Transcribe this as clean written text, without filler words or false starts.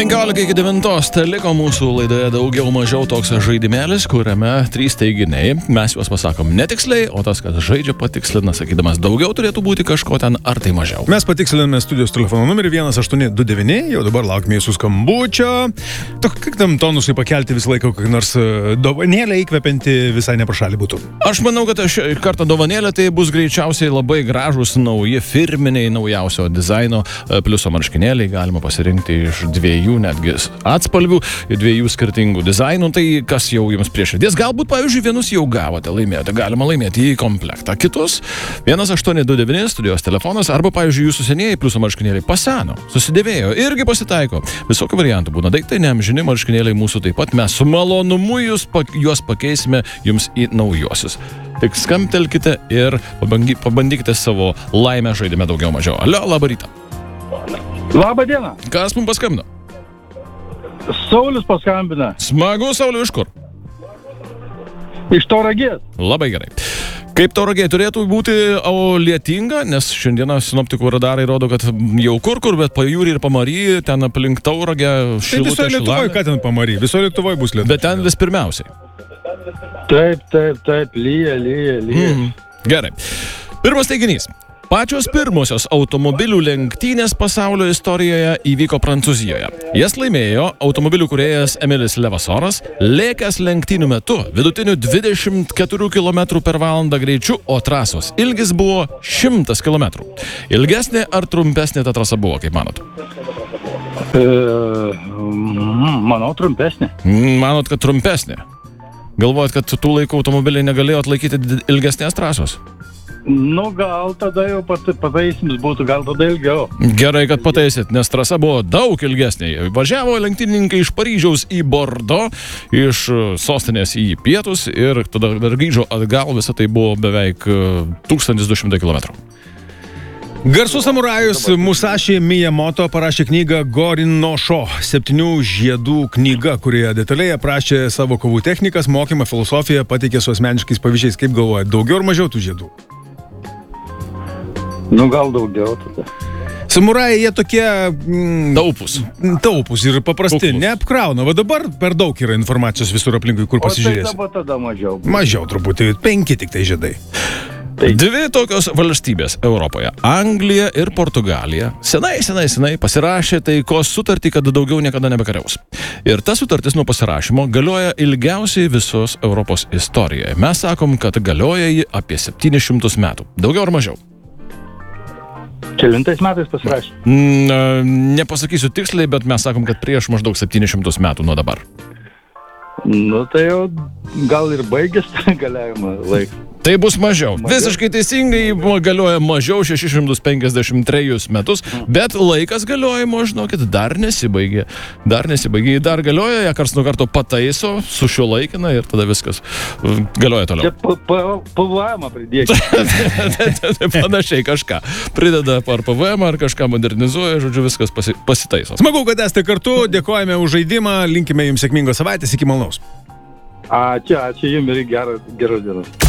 15 iki 9 liko mūsų laidoje daugiau mažiau toks žaidimėlis, kuriame 3 teiginiai. Mes juos pasakom netiksliai, o tas, kas žaidžia, patikslina, sakydamas daugiau turėtų būti kažko ten, ar tai mažiau. Mes patiksliname studijos telefono numerį 1829, jau dabar laukime jūsų skambučio. Kaip tam tonusai pakelti visą laiką, kokį nors dovanėlę įkvepianti visai neprašalį būtų? Aš manau, kad šį kartą dovanėlė tai bus greičiausiai labai gražus, nauji, firminiai, naujausio dizaino, pliuso marškinėliai, galima pasirinkti iš 2 netgi atspalvių, 2 skirtingų dizainų, tai kas jau jums prie širdies. Galbūt, pavyzdžiui, vienus jau gavote laimėti, galima laimėti į komplektą. Kitus 1829 studijos telefonas, arba, pavyzdžiui, jūsų senieji pliuso marškinėliai paseno, susidėvėjo, irgi pasitaiko. Visokių variantų būna, daiktai neamžini marškinėliai mūsų taip pat, mes su malonumu juos pakeisime jums į naujuosius. Tik skambtelkite ir pabandykite savo laimę žaidime daugiau mažiau. Alio, labą rytą. Labą dieną. Kas mums paskambino? Saulius paskambina. Smagu, Sauliu, iš kur? Iš Tauragės. Labai gerai. Kaip Tauragė turėtų būti lietinga, nes šiandieną sinoptikų radarai rodo, kad jau kur, bet pajūrį ir pamary, ten aplink Tauragę, Šilutė, Visoje Lietuvoje, ką ten pamary? Visoje Lietuvoje bus lietus. Bet ten vis pirmiausiai. Taip, lyja. Gerai. Pirmas teiginys. Pačios pirmosios automobilių lenktynės pasaulio istorijoje įvyko Prancūzijoje. Jas laimėjo automobilių kūrėjas Emilis Levasoras, lėkęs lenktynių metu vidutiniu 24 km per valandą greičiu, o trasos ilgis buvo 100 km. Ilgesnė ar trumpesnė ta trasa buvo, kaip manot? Manau, trumpesnė. Manot, kad trumpesnė? Galvojat, kad tų laikų automobiliai negalėjo atlaikyti ilgesnės trasos? Nu, gal tada jau pataisims būtų, gal tada ilgiau. Gerai, kad pataisit, nes trasa buvo daug ilgesnė. Važiavo lenktynininkai iš Paryžiaus į Bordo, iš sostinės į pietus ir tada grįžo atgal, visą tai buvo beveik 1200 km. Garsus samurajus Musashi Miyamoto parašė knygą Gorin no Sho, 7 žiedų knyga, kurioje detaliai aprašė savo kovų technikas, mokymą, filosofiją, pateikė su asmeniškais pavyzdžiais. Kaip galvoja, daugiau ar mažiau tų žiedų? Nu, gal daugiau tada. Samurajai, jie tokie... Taupus ir paprasti, neapkrauna. Va dabar per daug yra informacijos visur aplinkui, kur pasižiūrėsi. O tai tada mažiau. Mažiau truputį, 5 tik tai žiedai. 2 tokios valstybės Europoje, Anglija ir Portugalija, senai pasirašė taikos sutartį, kad daugiau niekada nebekariaus. Ir ta sutartis nuo pasirašymo galioja ilgiausiai visos Europos istorijoje. Mes sakom, kad galioja ji apie 700 metų. Daugiau ar mažiau? Kelintais metais pasirašė? Nepasakysiu tiksliai, bet mes sakom, kad prieš maždaug 700 metų nuo dabar. Nu, tai jau gal ir baigės galiojimą laiką. Tai bus mažiau. Visiškai teisingai galioja mažiau 653 metus, bet laikas galiojimo, žinokit, dar nesibaigė. Dar galioja, ją karts nuo karto pataiso, sušiuolaikina ir tada viskas galioja toliau. Čia PVM pridėkite. Panašiai kažką. Prideda ar PVM, ar kažką modernizuoja, žodžiu, viskas pasitaiso. Smagu, kad esate kartu, dėkojame už žaidimą, linkime jums sėkmingos savaitės, iki malonaus. Ačiū jums ir geros dienos.